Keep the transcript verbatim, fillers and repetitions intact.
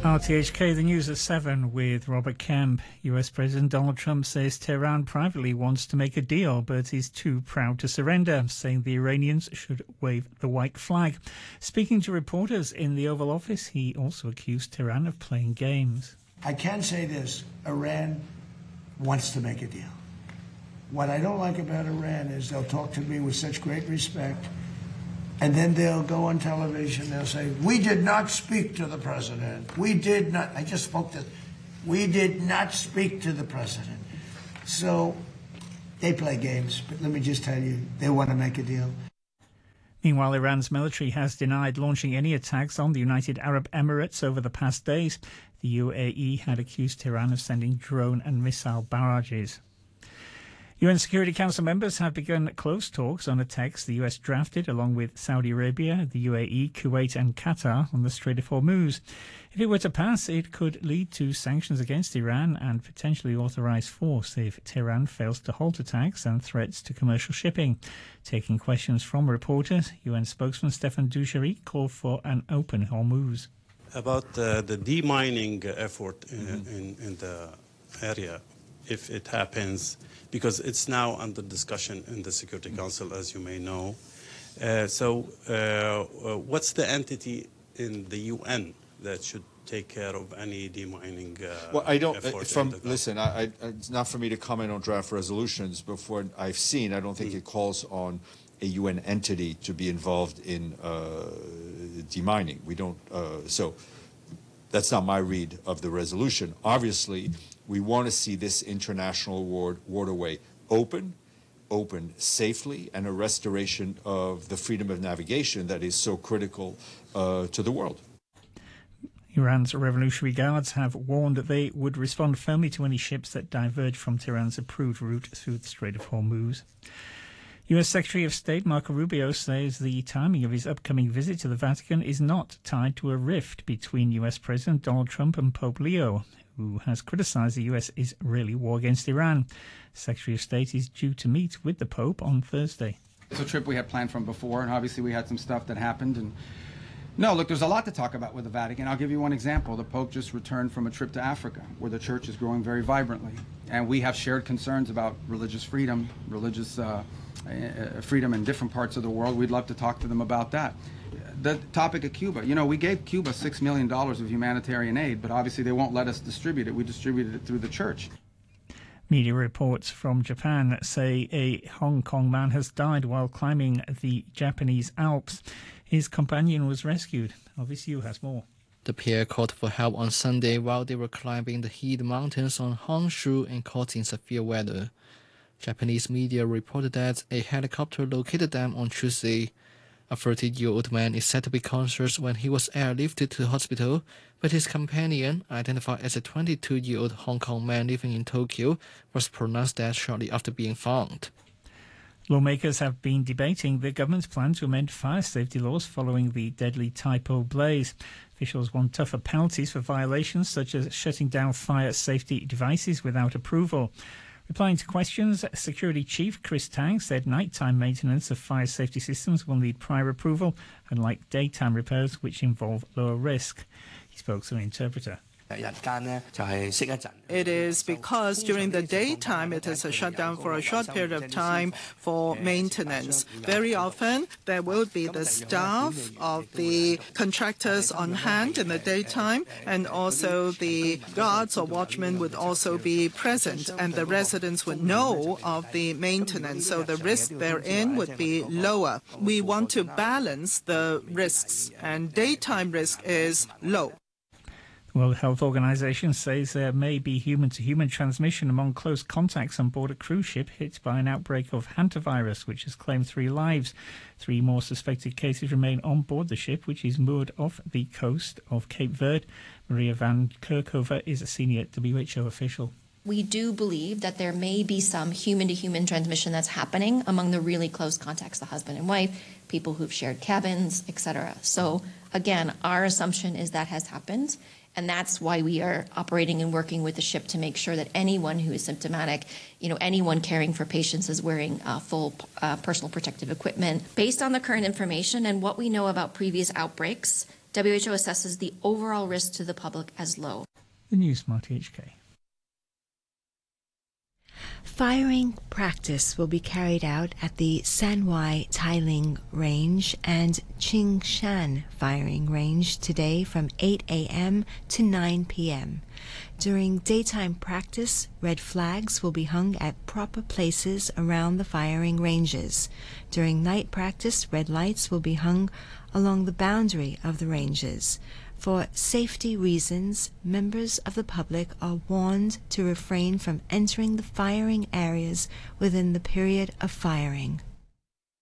R T H K, the news at seven with Robert Kemp. U S President Donald Trump says Tehran privately wants to make a deal, but is too proud to surrender, saying the Iranians should wave the white flag. Speaking to reporters in the Oval Office, he also accused Tehran of playing games. I can say this, Iran wants to make a deal. What I don't like about Iran is they'll talk to me with such great respect, and then they'll go on television, they'll say, we did not speak to the president. We did not, I just spoke to, we did not speak to the president. So they play games, but let me just tell you, they want to make a deal. Meanwhile, Iran's military has denied launching any attacks on the United Arab Emirates over the past days. The U A E had accused Tehran of sending drone and missile barrages. U N Security Council members have begun close talks on a text the U S drafted along with Saudi Arabia, the U A E, Kuwait and Qatar on the Strait of Hormuz. If it were to pass, it could lead to sanctions against Iran and potentially authorise force if Tehran fails to halt attacks and threats to commercial shipping. Taking questions from reporters, U N spokesman Stefan Dujarric called for an open Hormuz. About uh, the demining effort in, mm-hmm. in, in the area, if it happens, because it's now under discussion in the Security Council, as you may know. Uh, so uh, what's the entity in the U N that should take care of any demining uh, well, I don't, effort? from, listen, I, I, it's not for me to comment on draft resolutions. Before I've seen, I don't think mm. it calls on a U N entity to be involved in uh, demining. We don't, uh, so that's not my read of the resolution. Obviously, we want to see this international water, waterway open, open safely, and a restoration of the freedom of navigation that is so critical uh, to the world. Iran's Revolutionary Guards have warned that they would respond firmly to any ships that diverge from Tehran's approved route through the Strait of Hormuz. U S Secretary of State Marco Rubio says the timing of his upcoming visit to the Vatican is not tied to a rift between U S President Donald Trump and Pope Leo, who has criticised the U S Israeli war against Iran. Secretary of State is due to meet with the Pope on Thursday. It's a trip we had planned from before, and obviously we had some stuff that happened. And no, look, there's a lot to talk about with the Vatican. I'll give you one example. The Pope just returned from a trip to Africa, where the church is growing very vibrantly. And we have shared concerns about religious freedom, religious uh, uh, freedom in different parts of the world. We'd love to talk to them about that. The topic of Cuba, you know, we gave Cuba six million dollars of humanitarian aid, but obviously they won't let us distribute it. We distributed it through the church. Media reports from Japan say a Hong Kong man has died while climbing the Japanese Alps. His companion was rescued. Elvis Yu has more. The pair called for help on Sunday while they were climbing the Heat Mountains on Honshu and caught in severe weather. Japanese media reported that a helicopter located them on Tuesday. A thirty-year-old man is said to be conscious when he was airlifted to the hospital, but his companion, identified as a twenty-two-year-old Hong Kong man living in Tokyo, was pronounced dead shortly after being found. Lawmakers have been debating the government's plan to amend fire safety laws following the deadly Taipo blaze. Officials want tougher penalties for violations such as shutting down fire safety devices without approval. Replying to questions, Security Chief Chris Tang said nighttime maintenance of fire safety systems will need prior approval, unlike daytime repairs which involve lower risk. He spoke to an interpreter. It is because during the daytime it is a shutdown for a short period of time for maintenance. Very often there will be the staff of the contractors on hand in the daytime, and also the guards or watchmen would also be present, and the residents would know of the maintenance, so the risk therein would be lower. We want to balance the risks, and daytime risk is low. The World Health Organization says there may be human-to-human transmission among close contacts on board a cruise ship hit by an outbreak of hantavirus, which has claimed three lives. Three more suspected cases remain on board the ship, which is moored off the coast of Cape Verde. Maria Van Kerkhove is a senior W H O official. We do believe that there may be some human-to-human transmission that's happening among the really close contacts, the husband and wife, people who've shared cabins, et cetera. So, again, our assumption is that has happened. And that's why we are operating and working with the ship to make sure that anyone who is symptomatic, you know, anyone caring for patients is wearing uh, full uh, personal protective equipment. Based on the current information and what we know about previous outbreaks, W H O assesses the overall risk to the public as low. The News, Marty H K. Firing practice will be carried out at the Sanwai Tailing Range and Qingshan Firing Range today from eight a m to nine p m During daytime practice, red flags will be hung at proper places around the firing ranges. During night practice, red lights will be hung along the boundary of the ranges. For safety reasons, members of the public are warned to refrain from entering the firing areas within the period of firing.